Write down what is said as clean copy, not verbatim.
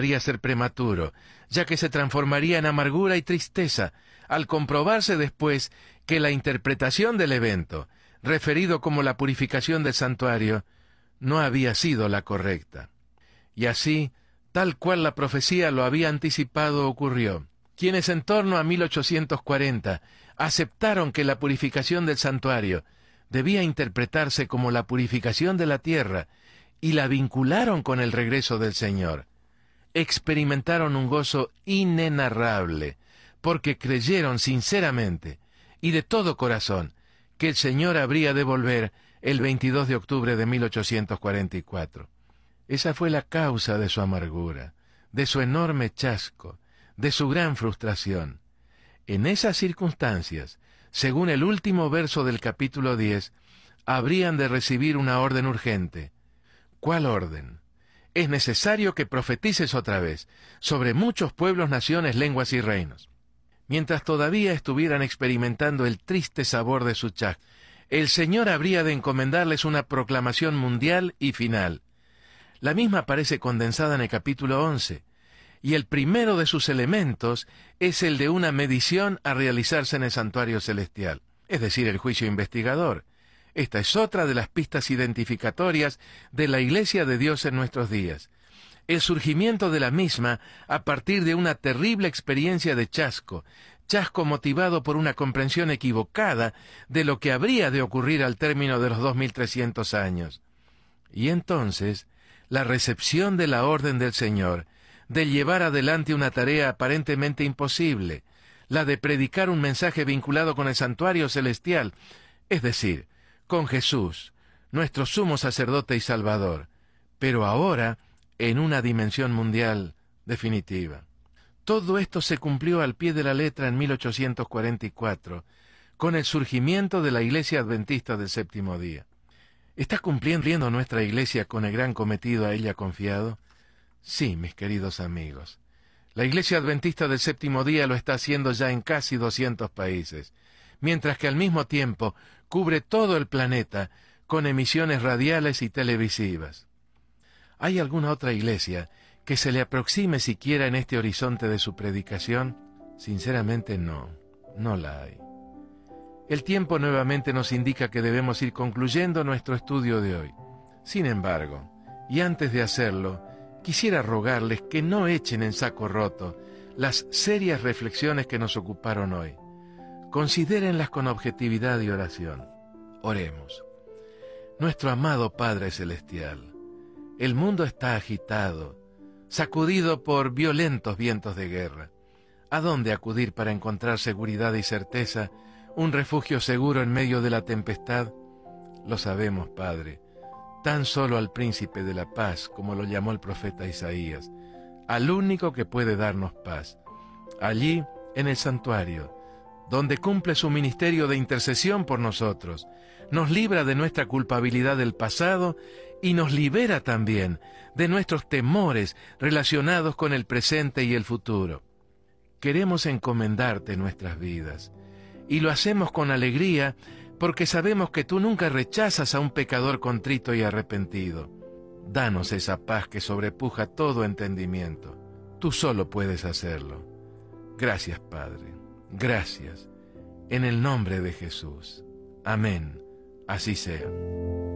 resultaría ser prematuro, ya que se transformaría en amargura y tristeza, al comprobarse después que la interpretación del evento, referido como la purificación del santuario, no había sido la correcta. Y así, tal cual la profecía lo había anticipado, ocurrió. Quienes en torno a 1840 aceptaron que la purificación del santuario debía interpretarse como la purificación de la tierra y la vincularon con el regreso del Señor, experimentaron un gozo inenarrable, porque creyeron sinceramente y de todo corazón que el Señor habría de volver el 22 de octubre de 1844. Esa fue la causa de su amargura, de su enorme chasco, de su gran frustración. En esas circunstancias, según el último verso del capítulo 10, habrían de recibir una orden urgente. ¿Cuál orden? Es necesario que profetices otra vez sobre muchos pueblos, naciones, lenguas y reinos. Mientras todavía estuvieran experimentando el triste sabor de su chasco, el Señor habría de encomendarles una proclamación mundial y final. La misma aparece condensada en el capítulo 11, y el primero de sus elementos es el de una medición a realizarse en el santuario celestial, es decir, el juicio investigador. Esta es otra de las pistas identificatorias de la Iglesia de Dios en nuestros días. El surgimiento de la misma a partir de una terrible experiencia de chasco motivado por una comprensión equivocada de lo que habría de ocurrir al término de los 2300 años. Y entonces, la recepción de la orden del Señor, de llevar adelante una tarea aparentemente imposible, la de predicar un mensaje vinculado con el santuario celestial, es decir, con Jesús, nuestro sumo sacerdote y Salvador, pero ahora en una dimensión mundial definitiva. Todo esto se cumplió al pie de la letra en 1844, con el surgimiento de la Iglesia Adventista del Séptimo Día. ¿Está cumpliendo nuestra Iglesia con el gran cometido a ella confiado? Sí, mis queridos amigos. La Iglesia Adventista del Séptimo Día lo está haciendo ya en casi 200 países, mientras que al mismo tiempo cubre todo el planeta con emisiones radiales y televisivas. ¿Hay alguna otra iglesia que se le aproxime siquiera en este horizonte de su predicación? Sinceramente no la hay. El tiempo nuevamente nos indica que debemos ir concluyendo nuestro estudio de hoy. Sin embargo, y antes de hacerlo, quisiera rogarles que no echen en saco roto las serias reflexiones que nos ocuparon hoy. Considérenlas con objetividad y oración. Oremos. Nuestro amado Padre Celestial, el mundo está agitado, sacudido por violentos vientos de guerra. ¿A dónde acudir para encontrar seguridad y certeza, un refugio seguro en medio de la tempestad? Lo sabemos, Padre, tan solo al príncipe de la paz, como lo llamó el profeta Isaías, al único que puede darnos paz. Allí, en el santuario, donde cumple su ministerio de intercesión por nosotros, nos libra de nuestra culpabilidad del pasado y nos libera también de nuestros temores relacionados con el presente y el futuro. Queremos encomendarte nuestras vidas, y lo hacemos con alegría porque sabemos que tú nunca rechazas a un pecador contrito y arrepentido. Danos esa paz que sobrepuja todo entendimiento. Tú solo puedes hacerlo. Gracias, Padre. Gracias. En el nombre de Jesús. Amén. Así sea.